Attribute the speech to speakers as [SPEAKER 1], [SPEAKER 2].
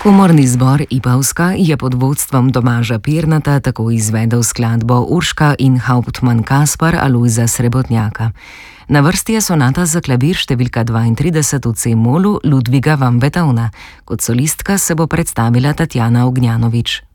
[SPEAKER 1] Komorni zbor Ipavska je pod vodstvom Tomaža Pirnata tako izvedel skladbo Urška in Hauptmann Kaspar Alojza Srebotnjaka. Na vrsti je sonata za klavir številka 32 v C-molu Ludviga van Beethovna. Kot solistka se bo predstavila Tatjana Ognjanović.